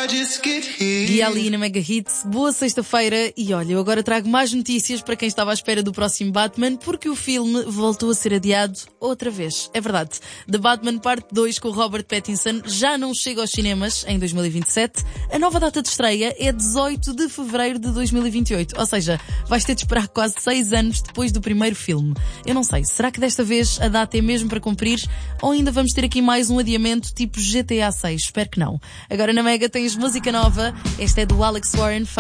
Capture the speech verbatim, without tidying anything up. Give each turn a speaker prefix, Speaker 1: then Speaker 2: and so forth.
Speaker 1: E ali na Mega Hits, boa sexta-feira. E olha, eu agora trago mais notícias para quem estava à espera do próximo Batman, porque o filme voltou a ser adiado outra vez. É verdade. The Batman Parte dois com Robert Pattinson já não chega aos cinemas em dois mil e vinte e sete. A nova data de estreia é dezoito de fevereiro de dois mil e vinte e oito. Ou seja, vais ter de esperar quase seis anos depois do primeiro filme. Eu não sei, será que desta vez a data é mesmo para cumprir? Ou ainda vamos ter aqui mais um adiamento tipo G T A seis? Espero que não. Agora na Mega tens música nova. Esta é do Alex Warren.